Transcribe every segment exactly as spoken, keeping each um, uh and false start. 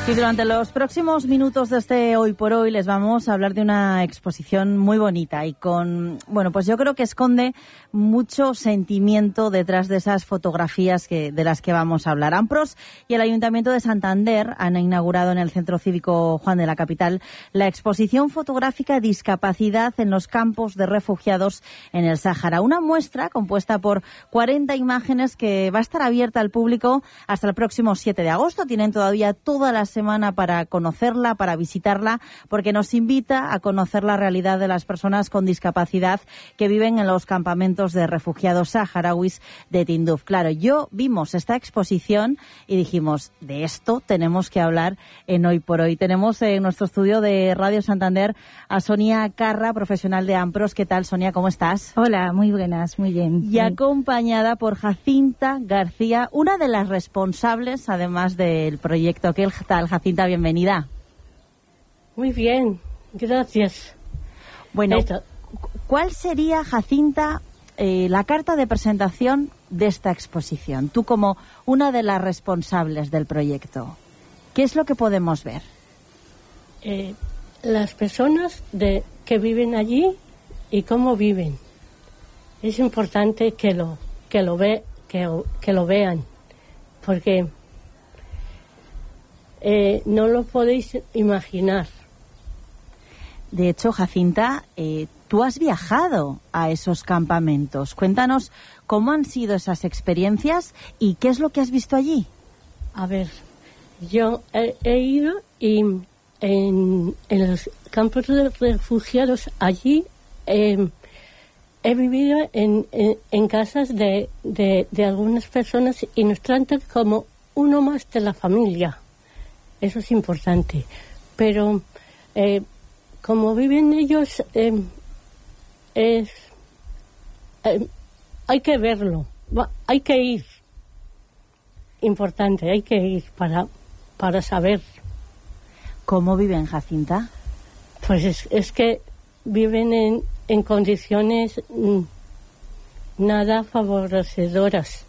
Y durante los próximos minutos de este Hoy por Hoy les vamos a hablar de una exposición muy bonita y con, bueno, pues yo creo que esconde mucho sentimiento detrás de esas fotografías que, de las que vamos a hablar. Ampros y el Ayuntamiento de Santander han inaugurado en el Centro Cívico Juan de la Capital la exposición fotográfica Discapacidad en los campos de refugiados en el Sáhara. Una muestra compuesta por cuarenta imágenes que va a estar abierta al público hasta el próximo siete de agosto. Tienen todavía todas las semana para conocerla, para visitarla, porque nos invita a conocer la realidad de las personas con discapacidad que viven en los campamentos de refugiados saharauis de Tinduf. Claro, yo vimos esta exposición y dijimos, de esto tenemos que hablar en Hoy por Hoy. Tenemos en nuestro estudio de Radio Santander a Sonia Carra, profesional de Ampros. ¿Qué tal, Sonia? ¿Cómo estás? Hola, muy buenas, muy bien. Y acompañada por Jacinta García, una de las responsables, además del proyecto. ¿Qué tal, Jacinta? Bienvenida. Muy bien, gracias. Bueno, Esto. ¿cuál sería, Jacinta, eh, la carta de presentación de esta exposición? Tú como una de las responsables del proyecto, ¿qué es lo que podemos ver? Eh, las personas de, que viven allí y cómo viven. Es importante que lo que lo ve que, que lo vean, porque Eh, no lo podéis imaginar. De hecho, Jacinta, eh, tú has viajado a esos campamentos. Cuéntanos cómo han sido esas experiencias y qué es lo que has visto allí. A ver, yo he, he ido y en, en los campos de refugiados allí eh, he vivido en, en, en casas de, de, de algunas personas y nos tratan como uno más de la familia. Eso es importante, pero eh, como viven ellos, eh, es, eh, hay que verlo, hay que ir, importante, hay que ir para, para saber. ¿Cómo viven, Jacinta? Pues es, es que viven en, en condiciones mm, nada favorecedoras.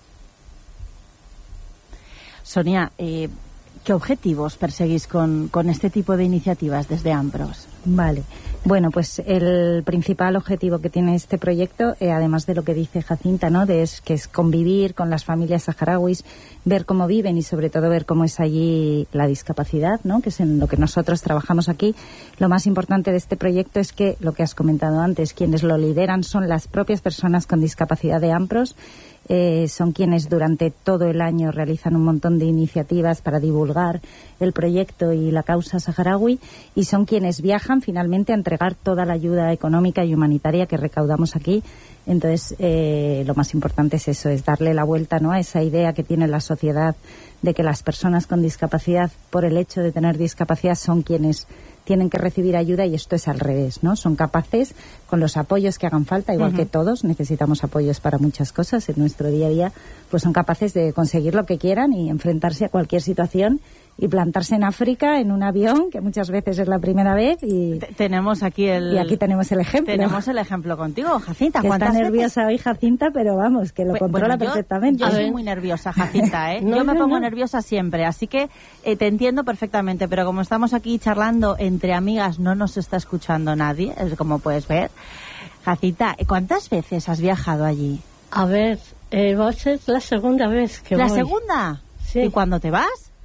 Sonia, eh, ¿qué objetivos perseguís con, con este tipo de iniciativas desde Ampros? Vale. Bueno, pues el principal objetivo que tiene este proyecto, eh, además de lo que dice Jacinta, ¿no?, de es, que es convivir con las familias saharauis, ver cómo viven y sobre todo ver cómo es allí la discapacidad, ¿no?, que es en lo que nosotros trabajamos aquí. Lo más importante de este proyecto es que, lo que has comentado antes, quienes lo lideran son las propias personas con discapacidad de Ampros. Eh, son quienes durante todo el año realizan un montón de iniciativas para divulgar el proyecto y la causa saharaui, y son quienes viajan finalmente a entregar toda la ayuda económica y humanitaria que recaudamos aquí. Entonces, eh, lo más importante es eso, es darle la vuelta, ¿no?, a esa idea que tiene la sociedad de que las personas con discapacidad, por el hecho de tener discapacidad, son quienes tienen que recibir ayuda, y esto es al revés, ¿no? Son capaces, con los apoyos que hagan falta, igual uh-huh. que todos, necesitamos apoyos para muchas cosas en nuestro día a día, pues son capaces de conseguir lo que quieran y enfrentarse a cualquier situación y plantarse en África en un avión, que muchas veces es la primera vez, y tenemos aquí el y aquí tenemos el ejemplo. Tenemos el ejemplo contigo, Jacinta. Que está nerviosa hoy, Jacinta, pero vamos, que lo pues, controla bueno, yo, perfectamente. Yo soy muy nerviosa, Jacinta, ¿eh? no, yo me no, pongo no. nerviosa siempre, así que eh, te entiendo perfectamente, pero como estamos aquí charlando entre amigas, no nos está escuchando nadie, es como puedes ver. Jacinta, ¿cuántas veces has viajado allí? A ver, eh, va a ser la segunda vez que ¿La voy. ¿La segunda? Sí. ¿Y cuándo te vas?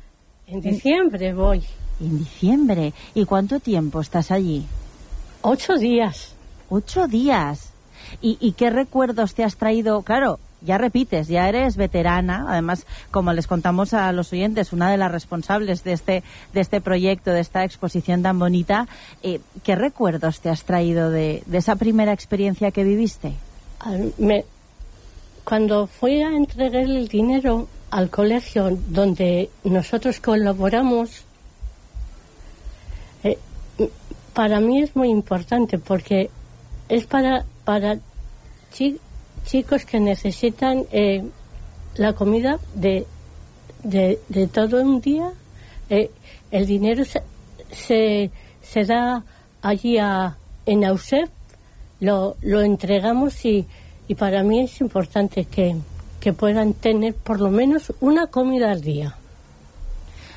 En diciembre voy. En diciembre. ¿Y cuánto tiempo estás allí? Ocho días. Ocho días. ¿Y, y qué recuerdos te has traído? Claro, ya repites, ya eres veterana. Además, como les contamos a los oyentes, una de las responsables de este, de este proyecto, de esta exposición tan bonita. Eh, ¿Qué recuerdos te has traído de, de esa primera experiencia que viviste? Me, cuando fui a entregar el dinero al colegio donde nosotros colaboramos, eh, para mí es muy importante porque es para para chi, chicos que necesitan eh, la comida de, de, de todo un día. Eh, el dinero se, se, se da allí a, en AUSEF, lo, lo entregamos y, y para mí es importante que que puedan tener por lo menos una comida al día.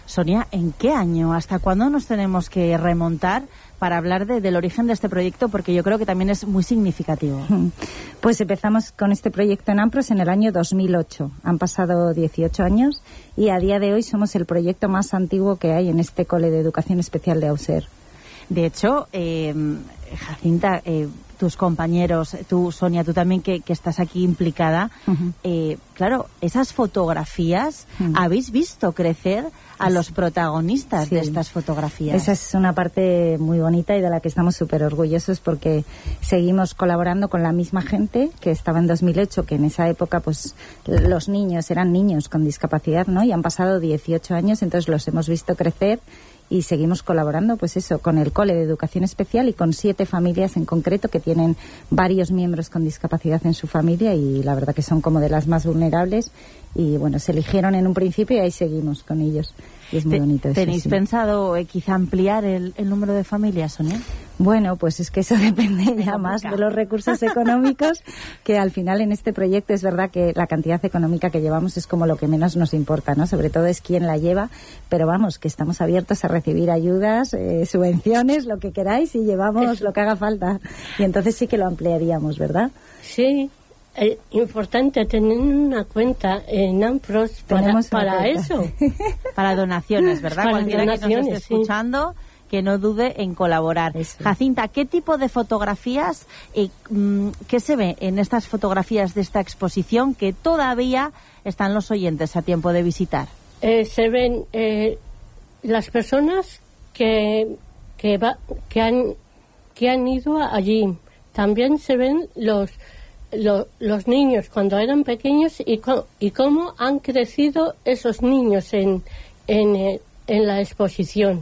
Sonia, ¿en qué año? ¿Hasta cuándo nos tenemos que remontar para hablar de, del origen de este proyecto? Porque yo creo que también es muy significativo. Pues empezamos con este proyecto en Ampros en el año dos mil ocho. Han pasado dieciocho años y a día de hoy somos el proyecto más antiguo que hay en este cole de educación especial de Auxerre. De hecho, eh, Jacinta, eh, tus compañeros, tú, Sonia, tú también que, que estás aquí implicada, uh-huh. eh, claro, esas fotografías, uh-huh. ¿habéis visto crecer a los protagonistas sí. de estas fotografías? Esa es una parte muy bonita y de la que estamos súper orgullosos, porque seguimos colaborando con la misma gente que estaba en dos mil ocho, que en esa época pues los niños eran niños con discapacidad, ¿no? Y han pasado dieciocho años, entonces los hemos visto crecer. Y seguimos colaborando, pues eso, con el Cole de Educación Especial y con siete familias en concreto que tienen varios miembros con discapacidad en su familia, y la verdad que son como de las más vulnerables. Y bueno, se eligieron en un principio y ahí seguimos con ellos. Y es muy Te, bonito eso. ¿Tenéis sí. pensado eh, quizá ampliar el, el número de familias, Sonia? Bueno, pues es que eso depende ya más de los recursos económicos, que al final en este proyecto es verdad que la cantidad económica que llevamos es como lo que menos nos importa, ¿no? Sobre todo es quién la lleva, pero vamos, que estamos abiertos a recibir ayudas, eh, subvenciones, lo que queráis, y llevamos lo que haga falta. Y entonces sí que lo ampliaríamos, ¿verdad? Sí. Es importante tener una cuenta en Ampros para, para eso. Para donaciones, ¿verdad? Para Cualquiera donaciones, que nos esté escuchando, sí. que no dude en colaborar. Eso. Jacinta, ¿qué tipo de fotografías, eh, qué se ve en estas fotografías de esta exposición que todavía están los oyentes a tiempo de visitar? Eh, se ven eh, las personas que, que, va, que, han, que han ido allí. También se ven los... Lo, los niños cuando eran pequeños y, co, y cómo han crecido esos niños en, en, eh, en la exposición.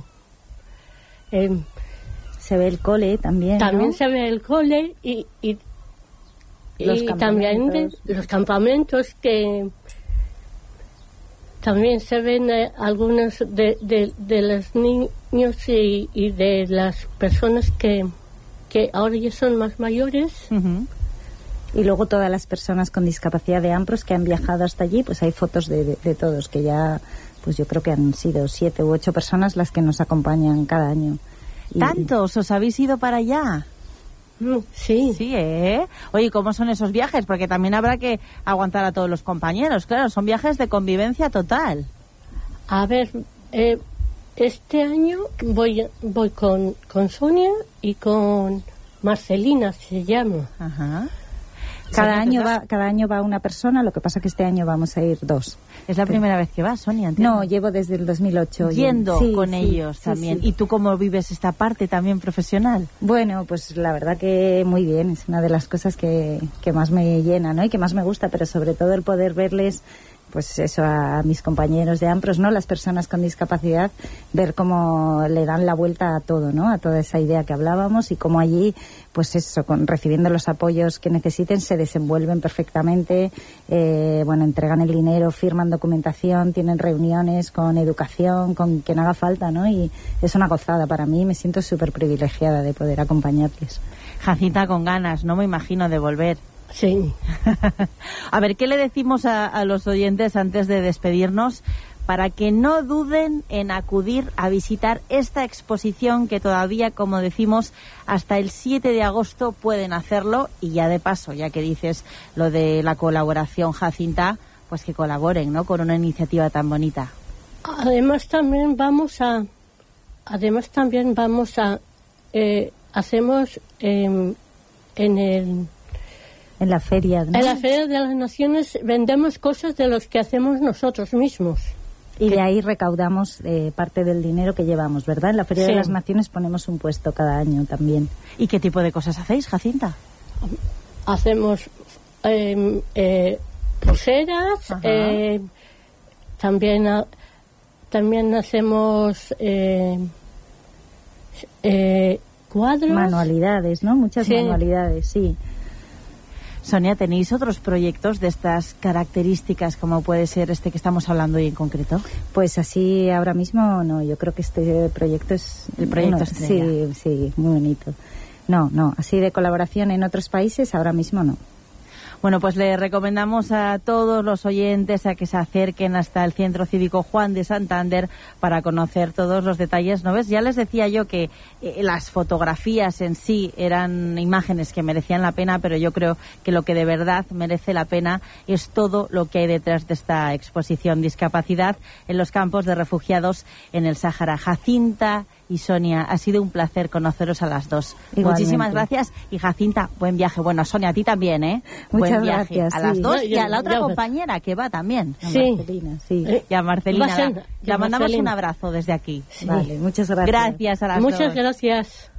Eh, se ve el cole también, También ¿no? se ve el cole y, y, y también de, los campamentos, que también se ven eh, algunos de, de, de los niños y, y de las personas que, que ahora ya son más mayores. Uh-huh. Y luego todas las personas con discapacidad de Ampros que han viajado hasta allí, pues hay fotos de, de, de todos, que ya, pues yo creo que han sido siete u ocho personas las que nos acompañan cada año. Y, ¿tantos os habéis ido para allá? Sí. Sí, ¿eh? Oye, ¿cómo son esos viajes? Porque también habrá que aguantar a todos los compañeros. Claro, son viajes de convivencia total. A ver, eh, este año voy voy con, con Sonia y con Marcelina, se llama. Ajá. Cada año va, cada año va una persona, lo que pasa que este año vamos a ir dos. Es la primera vez que vas, Sonia, ¿entiendes? No, llevo desde el dos mil ocho. Yendo sí, con sí, ellos sí, también. Sí. ¿Y tú cómo vives esta parte también profesional? Bueno, pues la verdad que muy bien. Es una de las cosas que, que más me llena, ¿no? Y que más me gusta, pero sobre todo el poder verles, pues eso, a, a mis compañeros de Ampros, ¿no? Las personas con discapacidad, ver cómo le dan la vuelta a todo, ¿no? A toda esa idea que hablábamos, y cómo allí, pues eso, con, recibiendo los apoyos que necesiten, se desenvuelven perfectamente, eh, bueno, entregan el dinero, firman documentación, tienen reuniones con educación, con quien haga falta, ¿no? Y es una gozada para mí, me siento súper privilegiada de poder acompañarles. Jacinta, con ganas, no me imagino de volver. Sí. A ver, ¿qué le decimos a, a los oyentes antes de despedirnos para que no duden en acudir a visitar esta exposición, que todavía, como decimos, hasta el siete de agosto pueden hacerlo? Y ya de paso, ya que dices lo de la colaboración, Jacinta, pues que colaboren, ¿no?, con una iniciativa tan bonita. Además también vamos a, además también vamos a, eh, hacemos eh, en el En la feria, ¿no? En la Feria de las Naciones vendemos cosas de los que hacemos nosotros mismos. Y de ahí recaudamos eh, parte del dinero que llevamos, ¿verdad? En la Feria sí. de las Naciones ponemos un puesto cada año también. ¿Y qué tipo de cosas hacéis, Jacinta? Hacemos eh, eh, pulseras, eh, también, a, también hacemos eh, eh, cuadros. Manualidades, ¿no? Muchas sí. manualidades, sí. Sonia, ¿tenéis otros proyectos de estas características, como puede ser este que estamos hablando hoy en concreto? Pues así ahora mismo no, yo creo que este proyecto es... El proyecto bueno, estrella. Sí, sí, muy bonito. No, no, así de colaboración en otros países ahora mismo no. Bueno, pues le recomendamos a todos los oyentes a que se acerquen hasta el Centro Cívico Juan de Santander para conocer todos los detalles, ¿no ves? Ya les decía yo que eh, las fotografías en sí eran imágenes que merecían la pena, pero yo creo que lo que de verdad merece la pena es todo lo que hay detrás de esta exposición: discapacidad en los campos de refugiados en el Sáhara. Jacinta y Sonia, ha sido un placer conoceros a las dos. Igualmente. Muchísimas gracias. Y Jacinta, buen viaje. Bueno, Sonia, a ti también, ¿eh? Muchas buen viaje. gracias. A las sí. dos yo, y a la yo, otra yo, compañera que va también. A Sí. Marcelina, sí. Eh, Y a Marcelina. Va a ser- La, la mandamos Marcelina. un abrazo desde aquí. Vale, muchas gracias. Gracias a las Muchas dos. gracias.